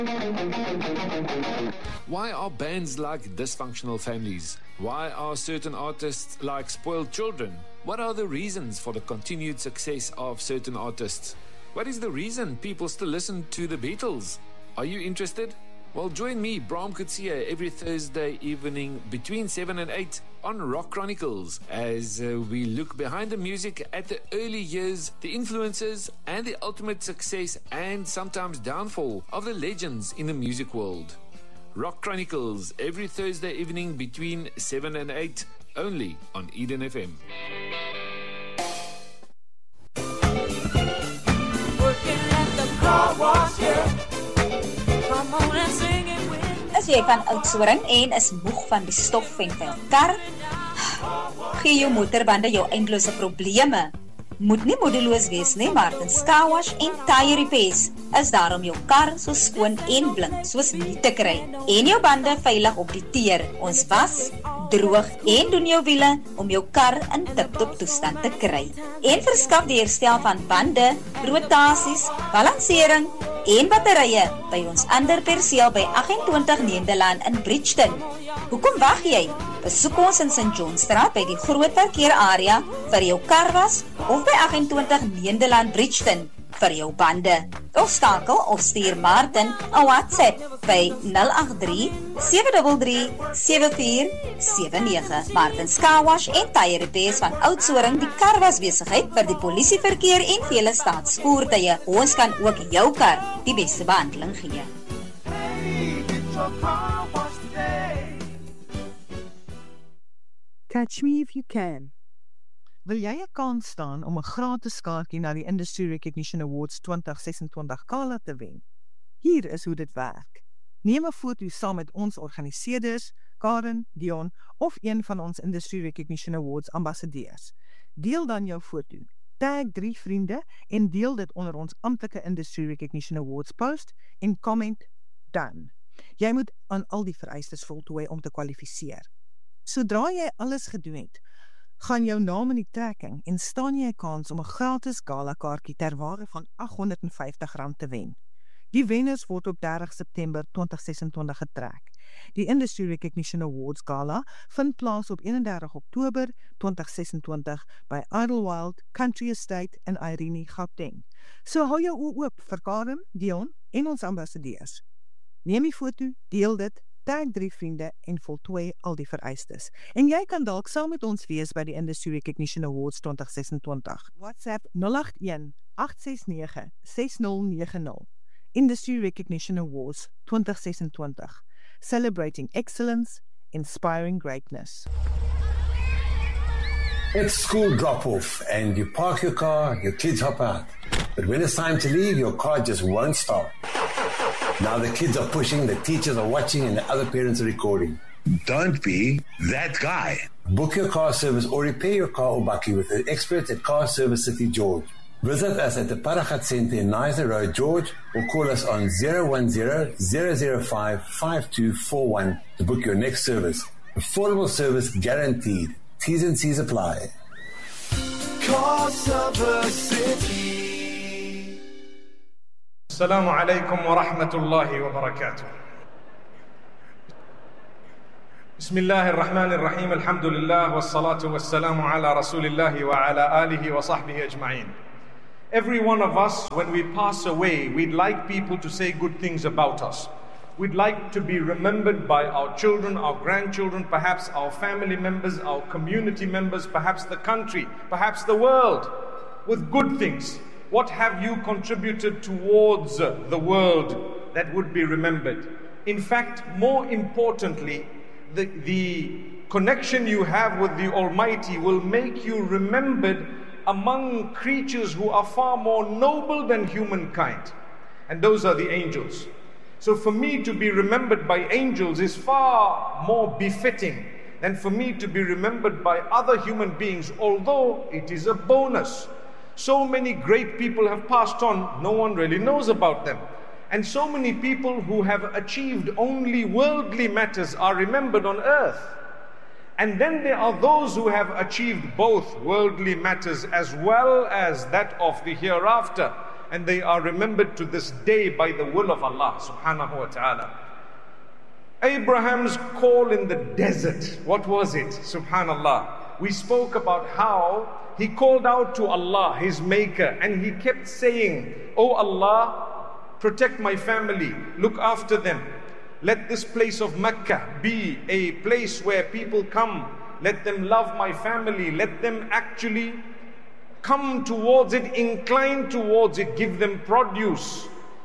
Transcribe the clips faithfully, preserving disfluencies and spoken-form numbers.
Why are bands like dysfunctional families? Why are certain artists like spoiled children? What are the reasons for the continued success of certain artists? What is the reason people still listen to the Beatles? Are you interested? Well, join me, Bram Kutsia, every Thursday evening between seven and eight on Rock Chronicles as uh, we look behind the music at the early years, the influences, and the ultimate success and sometimes downfall of the legends in the music world. Rock Chronicles every Thursday evening between seven and eight, only on Eden F M. Working at the car wash, yeah. Come on and sing it with. As jy van Oudtshoorn en is moeg van die stof en van jou kar, gee jou motorbande jou eindelose probleme. Moet nie moedeloos wees nie, Martins Car Wash en Tire Repairs is daar om jou kar so skoon en blink soos nie te kry en jou bande veilig op die teer. Ons was, droog en doen jou wiele om jou kar in tip-top toestand te kry. En verskaf die herstel van bande, rotasies, balansering en batterye by ons ander perseel by agt-en-twintig Nederland in Bridgeton. Hoekom wag jy? Besoek ons in Saint Johnstraat by die groot parkeerarea vir jou karwas of by agt-en-twintig Nederland Bridgeton vir jou bande. Of skakel of stuur Martin 'n WhatsApp by nul agt drie, sewe drie drie, sewe vier sewe nege. Martins Car Wash en Tire Repairs van Oudtshoorn, die karwasbesigheid vir die polisieverkeer en vele staatsvoertuie. Ons kan ook jou kar die beste behandeling gee. Catch me if you can. Wil jy 'n kans staan om 'n gratis kaartjie na die Industry Recognition Awards twintig sesentwintig gala te wen? Hier is hoe dit werk. Neem 'n foto saam met ons organiseerders, Karen, Dion of een van ons Industry Recognition Awards ambassadeurs. Deel dan jou foto. Tag drie vriende en deel dit onder ons amptelike Industry Recognition Awards post en comment dan. Jy moet aan al die vereistes voltooi om te kwalifiseer. Sodra jy alles gedoen het, gaan jou naam in die trekking en staan jy 'n kans om 'n gratis gala kaartjie ter waarde van agt honderd vyftig rand te wen. Die wenners word op dertig September twintig sesentwintig getrek. Die Industry Recognition Awards gala vind plaas op eenendertig Oktober twintig sesentwintig by Idlewild Country Estate in Irene, Gauteng. So hou jou oë oop vir Karen, Dion en ons ambassadeurs. Neem die foto, deel dit, tag drie vriende en voltooi al die vereistes. En jy kan dalk saam met ons wees by die Industry Recognition Awards twintig sesentwintig. WhatsApp nul agt een, agt ses nege, ses nul nege nul. Industry Recognition Awards twintig sesentwintig. Celebrating excellence, inspiring greatness. It's school drop-off and you park your car, your kids hop out. But when it's time to leave, your car just won't start. Now the kids are pushing, the teachers are watching, and the other parents are recording. Don't be that guy. Book your car service or repair your car or bakkie with the experts at Car Service City George. Visit us at the Paragat Centre in Nizer Road, George, or call us on zero one zero, zero zero five, five two four one to book your next service. Affordable service guaranteed. T's and C's apply. Car Service City. السلام عليكم ورحمة الله وبركاته. بسم الله الرحمن الرحيم. الحمد لله والصلاة والسلام على رسول الله وعلى آله وصحبه أجمعين. Every one of us, when we pass away, we'd like people to say good things about us. We'd like to be remembered by our children, our grandchildren, perhaps our family members, our community members, perhaps the country, perhaps the world, with good things. What have you contributed towards the world that would be remembered? In fact, more importantly, the, the connection you have with the Almighty will make you remembered among creatures who are far more noble than humankind. And those are the angels. So for me to be remembered by angels is far more befitting than for me to be remembered by other human beings, although it is a bonus. So many great people have passed on, no one really knows about them. And so many people who have achieved only worldly matters are remembered on earth. And then there are those who have achieved both worldly matters as well as that of the hereafter. and they are remembered to this day by the will of Allah subhanahu wa ta'ala. Abraham's call in the desert, what was it? Subhanallah. We spoke about how he called out to Allah, his maker, and he kept saying, "Oh Allah, protect my family, look after them. Let this place of Mecca be a place where people come. Let them love my family. Let them actually come towards it, incline towards it, give them produce."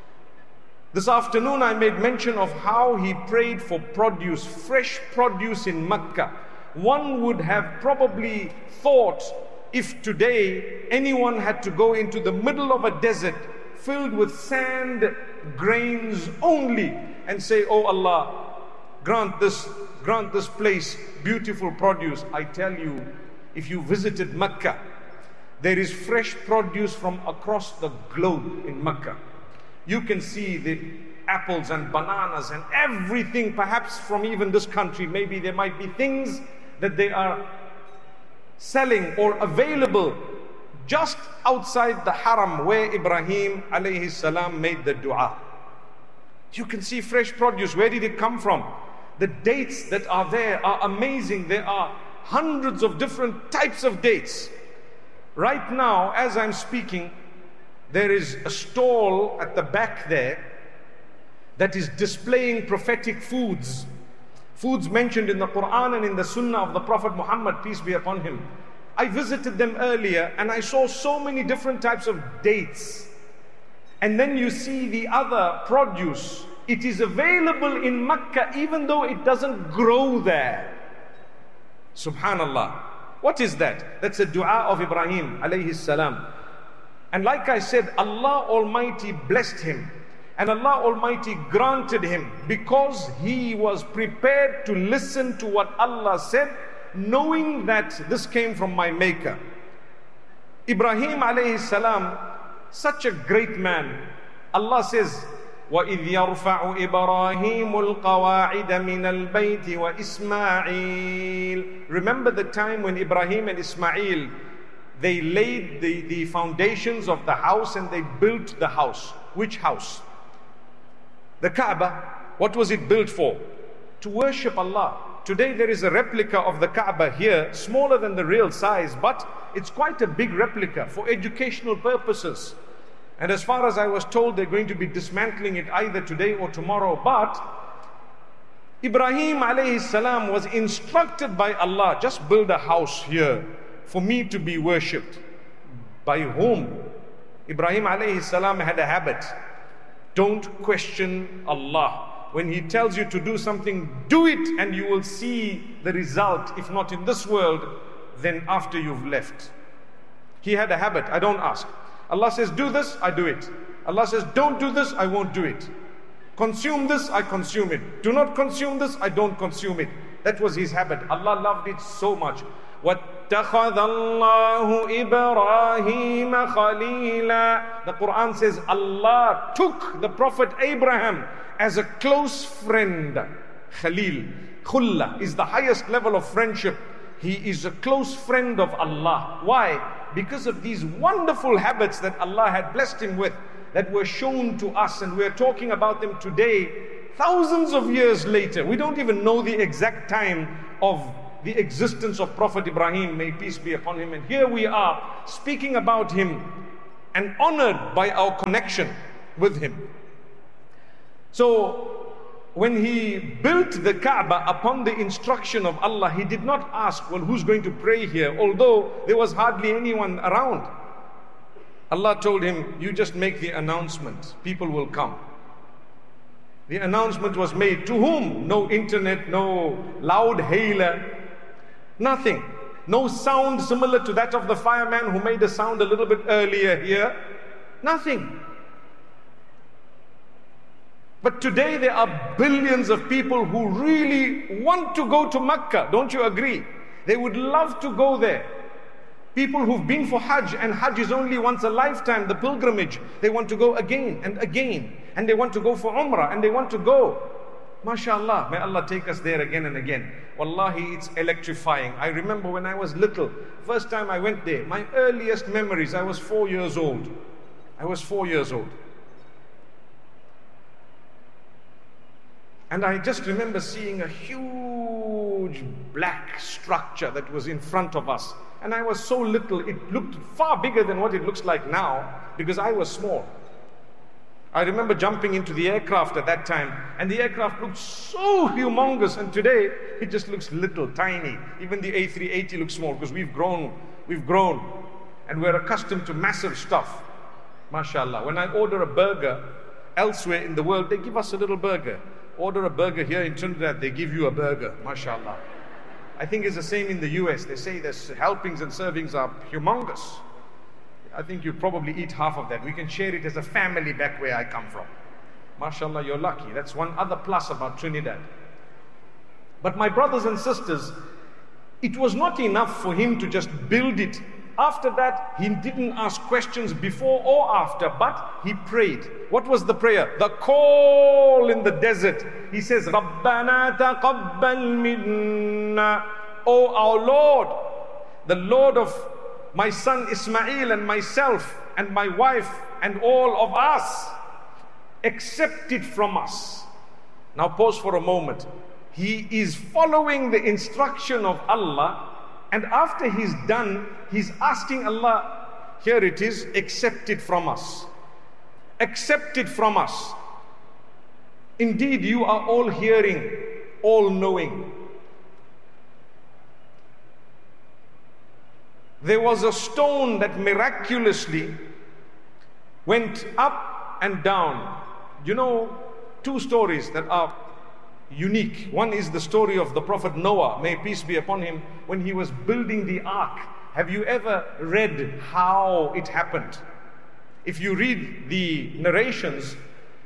This afternoon I made mention of how he prayed for produce, fresh produce in Mecca. One would have probably thought, if today anyone had to go into the middle of a desert filled with sand grains only and say, "Oh Allah, grant this, grant this place beautiful produce." I tell you, if you visited Mecca, there is fresh produce from across the globe in Mecca. You can see the apples and bananas and everything, perhaps from even this country. Maybe there might be things that they are selling or available just outside the haram where Ibrahim alayhi salam made the dua. You can see fresh produce. Where did it come from? The dates that are there are amazing. There are hundreds of different types of dates. Right now, as I'm speaking, there is a stall at the back there that is displaying prophetic foods. Foods mentioned in the Quran and in the Sunnah of the Prophet Muhammad, peace be upon him. I visited them earlier and I saw so many different types of dates. And then you see the other produce. It is available in Mecca even though it doesn't grow there. Subhanallah. What is that? That's a dua of Ibrahim alayhi salam. And like I said, Allah Almighty blessed him. And Allah Almighty granted him because he was prepared to listen to what Allah said, knowing that this came from my maker. Ibrahim alayhi salam, such a great man. Allah says, وَإِذْ يَرْفَعُ إِبْرَاهِيمُ الْقَوَاعِدَ مِنَ الْبَيْتِ وَإِسْمَاعِيلُ. Remember the time when Ibrahim and Ismail, they laid the, the foundations of the house and they built the house. Which house? The Kaaba. What was it built for? To worship Allah. Today there is a replica of the Kaaba here, smaller than the real size, but it's quite a big replica for educational purposes. And as far as I was told, they're going to be dismantling it either today or tomorrow. But Ibrahim alayhi salam was instructed by Allah, just build a house here for me to be worshipped. By whom? Ibrahim alayhi salam had a habit. Don't question Allah. When He tells you to do something, do it and you will see the result. If not in this world, then after you've left. He had a habit, I don't ask. Allah says, do this, I do it. Allah says, don't do this, I won't do it. Consume this, I consume it. Do not consume this, I don't consume it. That was his habit. Allah loved it so much. وَاتَّخَذَ اللَّهُ إِبْرَاهِيمَ خَلِيلًا. The Quran says Allah took the Prophet Abraham as a close friend. Khalil. Khulla is the highest level of friendship. He is a close friend of Allah. Why? Because of these wonderful habits that Allah had blessed him with, that were shown to us, and we're talking about them today, thousands of years later. We don't even know the exact time of the existence of Prophet Ibrahim, may peace be upon him. And here we are speaking about him and honored by our connection with him. So when he built the Kaaba upon the instruction of Allah, he did not ask, well, who's going to pray here? Although there was hardly anyone around. Allah told him, you just make the announcement, people will come. The announcement was made to whom? No internet, no loud hailer, nothing. No sound similar to that of the fireman who made a sound a little bit earlier here. Nothing. But today there are billions of people who really want to go to Mecca. Don't you agree? They would love to go there. People who've been for Hajj, and Hajj is only once a lifetime, the pilgrimage. They want to go again and again. And they want to go for Umrah, and they want to go. MashaAllah, may Allah take us there again and again. Wallahi, it's electrifying. I remember when I was little, first time I went there, my earliest memories, I was four years old. I was four years old. And I just remember seeing a huge black structure that was in front of us. And I was so little, it looked far bigger than what it looks like now because I was small. I remember jumping into the aircraft at that time, and the aircraft looked so humongous, and today it just looks little, tiny. Even the A three eighty looks small because we've grown, we've grown, and we're accustomed to massive stuff. MashaAllah. When I order a burger elsewhere in the world, they give us a little burger. Order a burger here in Trinidad, they give you a burger. MashaAllah. I think it's the same in the U S. They say the helpings and servings are humongous. I think you'll probably eat half of that. We can share it as a family back where I come from. MashaAllah, you're lucky. That's one other plus about Trinidad. But my brothers and sisters, it was not enough for him to just build it. After that, he didn't ask questions before or after, but he prayed. What was the prayer? The call in the desert. He says, Rabbana taqabbal minna. Oh our Lord, the Lord of my son Ismail and myself and my wife and all of us, accept it from us. Now pause for a moment. He is following the instruction of Allah, and after he's done, he's asking Allah, here it is, accept it from us. Accept it from us. Indeed, you are all hearing, all knowing. There was a stone that miraculously went up and down. You know, two stories that are unique. One is the story of the Prophet Noah, may peace be upon him, when he was building the ark. Have you ever read how it happened? If you read the narrations,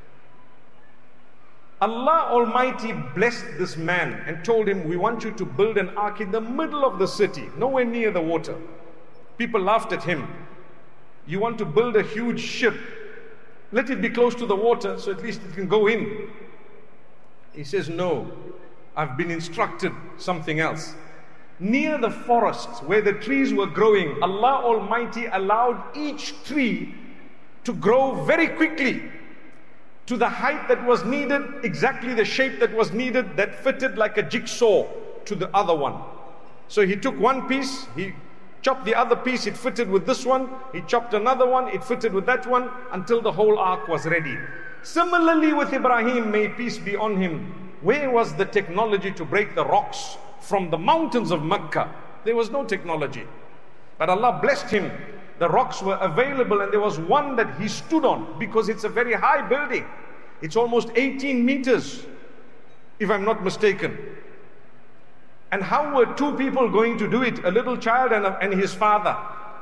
Allah Almighty blessed this man and told him, we want you to build an ark in the middle of the city, nowhere near the water. People laughed at him. You want to build a huge ship, let it be close to the water so at least it can go in. He says, no, I've been instructed something else. Near the forests where the trees were growing, Allah Almighty allowed each tree to grow very quickly to the height that was needed, exactly the shape that was needed, that fitted like a jigsaw to the other one. So he took one piece, he chopped the other piece, it fitted with this one, he chopped another one, it fitted with that one, until the whole ark was ready. Similarly with Ibrahim, may peace be on him, where was the technology to break the rocks from the mountains of Mecca? There was no technology. But Allah blessed him. The rocks were available, and there was one that he stood on because it's a very high building. It's almost eighteen meters, if I'm not mistaken. And how were two people going to do it? A little child and, a, and his father.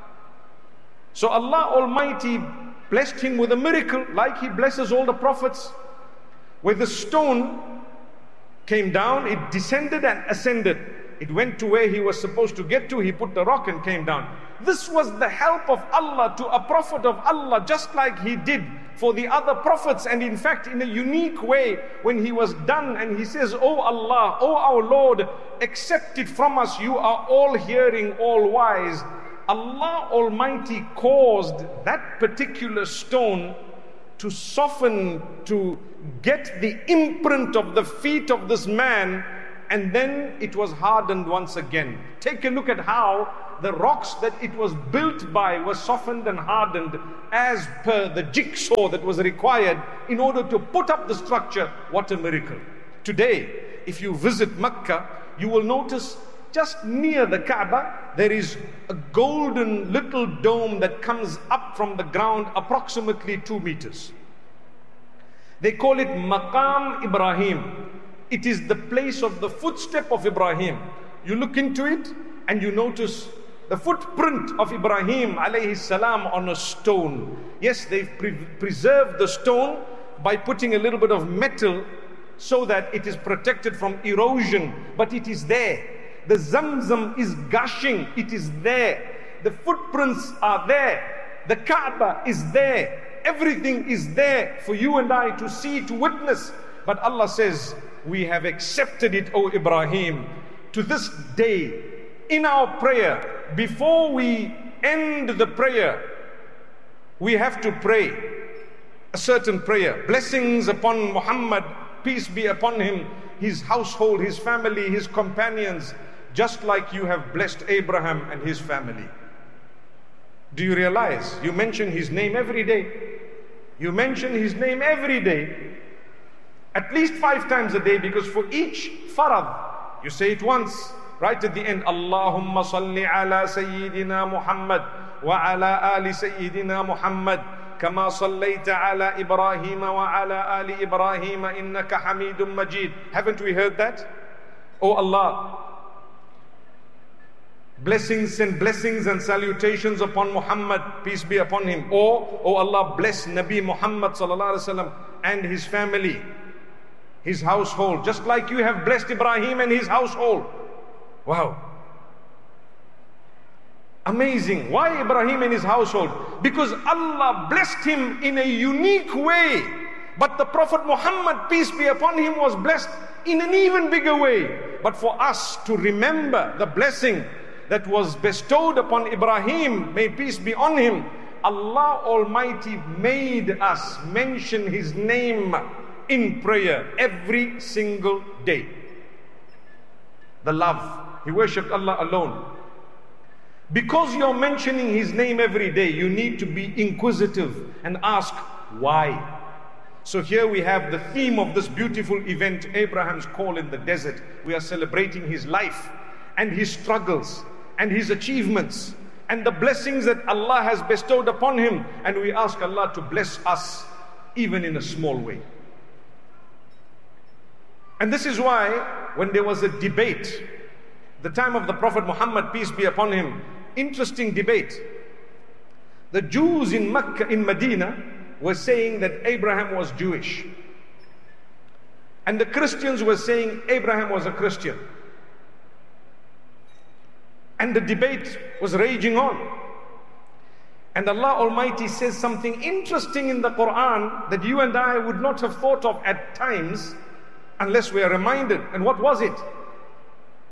So Allah Almighty blessed him with a miracle, like He blesses all the prophets, where the stone came down, it descended and ascended. It went to where he was supposed to get to, he put the rock and came down. This was the help of Allah to a prophet of Allah, just like He did for the other prophets. And in fact, in a unique way, when he was done and he says, Oh Allah, oh our Lord, accept it from us, you are all hearing, all wise. Allah Almighty caused that particular stone to soften, to get the imprint of the feet of this man, and then it was hardened once again. Take a look at how the rocks that it was built by were softened and hardened as per the jigsaw that was required in order to put up the structure. What a miracle. Today, if you visit Mecca, you will notice just near the Kaaba, there is a golden little dome that comes up from the ground approximately two meters. They call it Maqam Ibrahim. It is the place of the footstep of Ibrahim. You look into it and you notice the footprint of Ibrahim alayhi salam on a stone. Yes, they've pre preserved the stone by putting a little bit of metal so that it is protected from erosion, but it is there. The Zamzam is gushing, it is there. The footprints are there. The Kaaba is there. Everything is there for you and I to see, to witness. But Allah says, we have accepted it, O Ibrahim. To this day, in our prayer, before we end the prayer, we have to pray a certain prayer. Blessings upon Muhammad, peace be upon him, his household, his family, his companions, just like you have blessed Abraham and his family. Do you realize you mention his name every day? You mention his name every day, at least five times a day, because for each farad, you say it once, right at the end, Allahumma salli ala Sayyidina Muhammad wa ala ali Sayyidina Muhammad kama sallayta ala Ibrahim wa ala ali Ibrahim innaka Hamidun Majid. Haven't we heard that? Oh Allah, blessings and blessings and salutations upon Muhammad, peace be upon him. Or, oh Allah, bless Nabi Muhammad sallallahu alaihi wasallam and his family, his household, just like you have blessed Ibrahim and his household. Wow. Amazing. Why Ibrahim and his household? Because Allah blessed him in a unique way. But the Prophet Muhammad, peace be upon him, was blessed in an even bigger way. But for us to remember the blessing that was bestowed upon Ibrahim, may peace be on him, Allah Almighty made us mention his name in prayer every single day. The love. He worshipped Allah alone. Because you're mentioning his name every day, you need to be inquisitive and ask why. So here we have the theme of this beautiful event, Abraham's call in the desert. We are celebrating his life and his struggles and his achievements and the blessings that Allah has bestowed upon him. And we ask Allah to bless us even in a small way. And this is why when there was a debate, the time of the Prophet Muhammad, peace be upon him, interesting debate. The Jews in Mecca, in Medina, were saying that Abraham was Jewish. And the Christians were saying Abraham was a Christian. And the debate was raging on. And Allah Almighty says something interesting in the Quran that you and I would not have thought of at times unless we are reminded. And what was it?